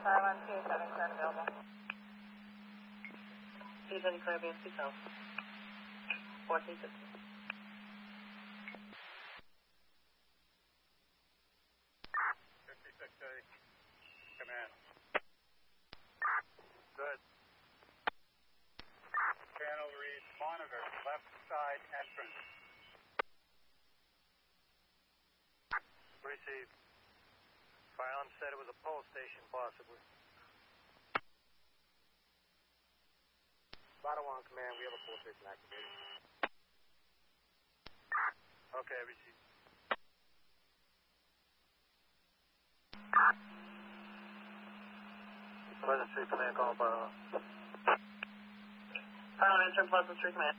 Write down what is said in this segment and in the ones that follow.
Island, 270 current available. 270 current available, 2000. 1450. Command. Good. Channel read monitor, left side entrance. Received. File said it was a pole station, possibly. Lotto 1 command, we have a pole station activated. Okay, received. Pleasant Street Command, call by Final answer, Pleasant Street Command.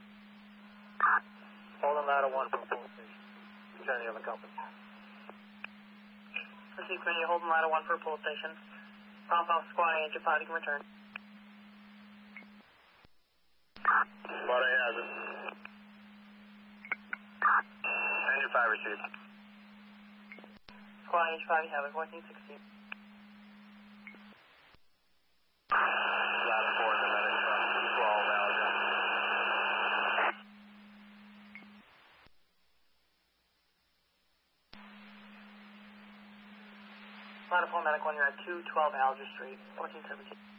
Hold on Lotto 1 from pole station. Return the other company. Received command, you're holding Ladder 1 for a pull station. Alpha Squad Agent Pilot can return. Squad A has it. Engine 5 received. Squad Agent Pilot, you have it, 1460. Ladder 4 is a medic truck. 12 Alger. Ladder 4 Medic 1, you're at 212 Alger Street, 1417.